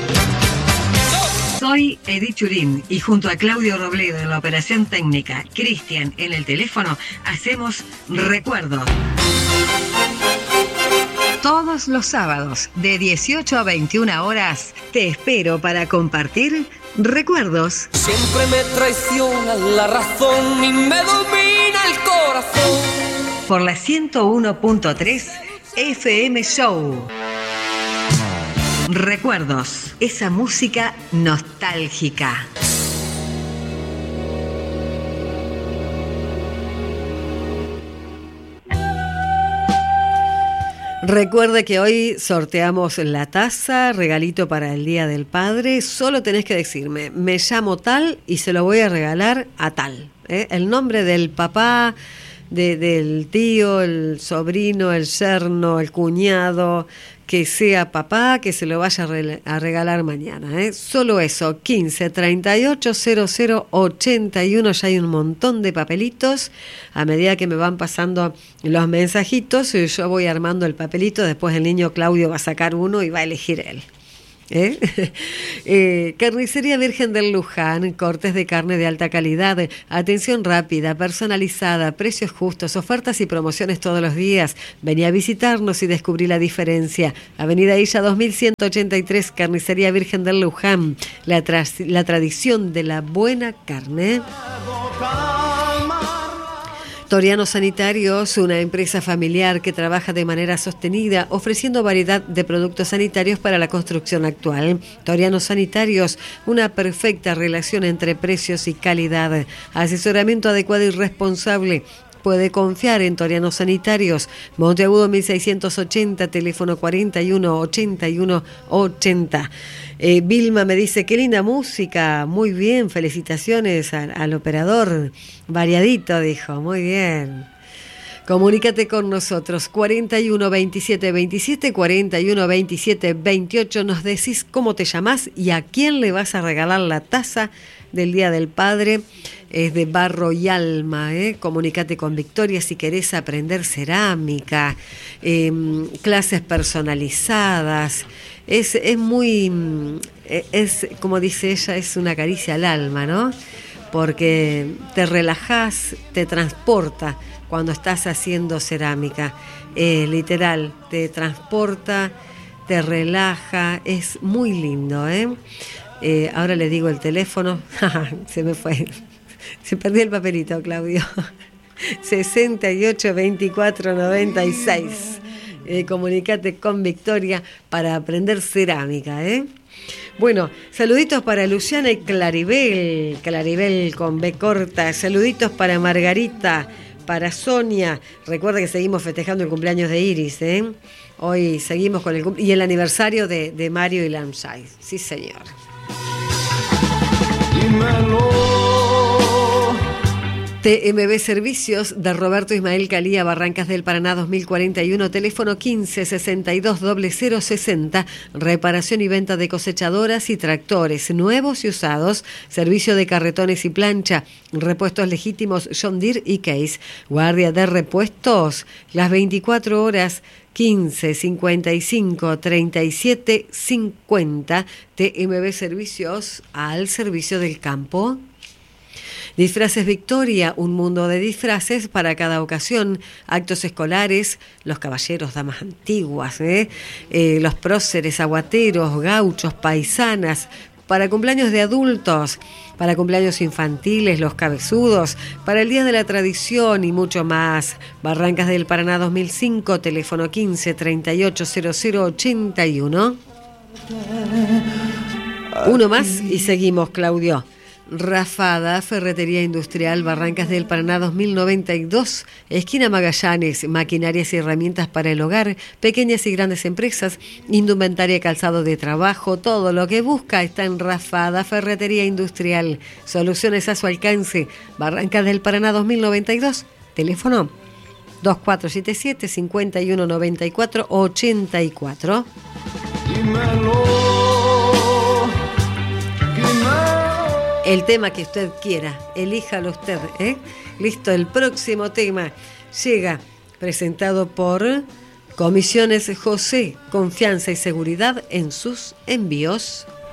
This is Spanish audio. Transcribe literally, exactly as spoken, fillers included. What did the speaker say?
Soy Edith Churín y junto a Claudio Robledo en la operación técnica, Cristian en el teléfono, hacemos Recuerdos. Todos los sábados de dieciocho a veintiuna horas te espero para compartir Recuerdos. Siempre me traiciona la razón y me domina el corazón. Por la ciento uno punto tres F M Show. Recuerdos, esa música nostálgica. Recuerde que hoy sorteamos la taza, regalito para el Día del Padre. Solo tenés que decirme, me llamo tal y se lo voy a regalar a tal. ¿eh? El nombre del papá, de, del tío, el sobrino, el yerno, el cuñado, que sea papá, que se lo vaya a, re, a regalar mañana. ¿eh? Solo eso, quince, treinta y ocho, cero cero, ochenta y uno. Ya hay un montón de papelitos. A medida que me van pasando los mensajitos, yo voy armando el papelito. Después el niño Claudio va a sacar uno y va a elegir él. ¿Eh? eh, Carnicería Virgen del Luján, cortes de carne de alta calidad, atención rápida, personalizada, precios justos, ofertas y promociones todos los días. Vení a visitarnos y descubrí la diferencia. Avenida Illa dos mil ciento ochenta y tres, Carnicería Virgen del Luján, la, tra- la tradición de la buena carne. Toriano Sanitarios, una empresa familiar que trabaja de manera sostenida, ofreciendo variedad de productos sanitarios para la construcción actual. Toriano Sanitarios, una perfecta relación entre precios y calidad. Asesoramiento adecuado y responsable. Puede confiar en Toriano Sanitarios. Monteagudo mil seiscientos ochenta, teléfono cuarenta y uno, ochenta y uno, ochenta. Eh, Vilma me dice, qué linda música, muy bien, felicitaciones al, al operador, variadito, dijo, muy bien. Comunícate con nosotros, cuarenta y uno, veintisiete, veintisiete, cuarenta y uno, veintisiete, veintiocho, nos decís cómo te llamás y a quién le vas a regalar la taza del Día del Padre. Es de barro y alma, ¿eh? Comunícate con Victoria si querés aprender cerámica, eh, clases personalizadas. Es, es muy, es como dice ella, es una caricia al alma, ¿no? Porque te relajás, te transporta cuando estás haciendo cerámica. Eh, literal, te transporta, te relaja, es muy lindo, ¿eh? Eh, ahora le digo el teléfono, se me fue, se perdió el papelito, Claudio. sesenta y ocho, veinticuatro, noventa y seis. Eh, comunicate con Victoria para aprender cerámica, ¿eh? Bueno, saluditos para Luciana y Claribel, Claribel con B corta, saluditos para Margarita, para Sonia. Recuerda que seguimos festejando el cumpleaños de Iris, ¿eh? Hoy seguimos con el y el aniversario de, de Mario y Lamsay. Sí, señor. T M B Servicios de Roberto Ismael Calía, Barrancas del Paraná dos mil cuarenta y uno, teléfono quince, sesenta y dos, cero cero sesenta, reparación y venta de cosechadoras y tractores nuevos y usados, servicio de carretones y plancha, repuestos legítimos John Deere y Case, guardia de repuestos las veinticuatro horas, quince, cincuenta y cinco, treinta y siete, cincuenta. T M B Servicios al servicio del campo. Disfraces Victoria, un mundo de disfraces para cada ocasión, actos escolares, los caballeros, damas antiguas, ¿eh? Eh, los próceres, aguateros, gauchos, paisanas, para cumpleaños de adultos, para cumpleaños infantiles, los cabezudos, para el Día de la Tradición y mucho más. Barrancas del Paraná dos mil cinco, teléfono quince, treinta y ocho, cero cero, ochenta y uno. Uno más y seguimos, Claudio. Rafada, Ferretería Industrial, Barrancas del Paraná dos mil noventa y dos, esquina Magallanes, maquinarias y herramientas para el hogar, pequeñas y grandes empresas, indumentaria, calzado de trabajo, todo lo que busca está en Rafada, Ferretería Industrial, soluciones a su alcance. Barrancas del Paraná dos mil noventa y dos, teléfono dos cuatro siete siete, cinco uno nueve cuatro, ochenta y cuatro. El tema que usted quiera, elíjalo usted, ¿eh? Listo, el próximo tema llega presentado por Comisiones José, confianza y seguridad en sus envíos.